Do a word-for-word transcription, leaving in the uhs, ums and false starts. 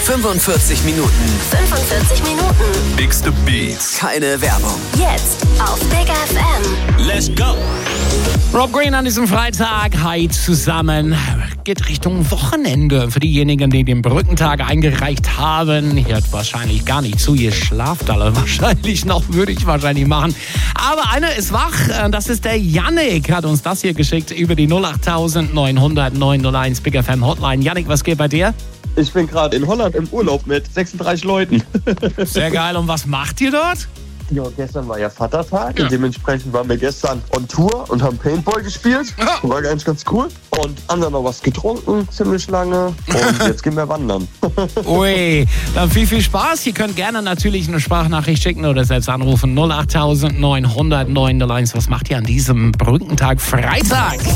fünfundvierzig Minuten. fünfundvierzig Minuten. Bigste Beats. Keine Werbung. Jetzt auf Big F M. Let's go. Rob Green an diesem Freitag. Hi zusammen. Geht Richtung Wochenende. Für diejenigen, die den Brückentag eingereicht haben. Hört wahrscheinlich gar nicht zu. Ihr schlaft alle wahrscheinlich noch. Würde ich wahrscheinlich machen. Aber einer ist wach. Das ist der Yannick. Hat uns das hier geschickt über die null acht neun null null neun null eins Big F M Hotline. Yannick, was geht bei dir? Ich bin gerade in Holland im Urlaub mit sechsunddreißig Leuten. Sehr geil. Und was macht ihr dort? Ja, gestern war ja Vatertag Ja. und dementsprechend waren wir gestern on Tour und haben Paintball gespielt. Ja. War ganz, ganz cool. Und haben dann noch was getrunken, ziemlich lange. Und jetzt gehen wir wandern. Ui, dann viel, viel Spaß. Ihr könnt gerne natürlich eine Sprachnachricht schicken oder selbst anrufen. null acht neun null null neun null eins. Was macht ihr an diesem Brückentag Freitag?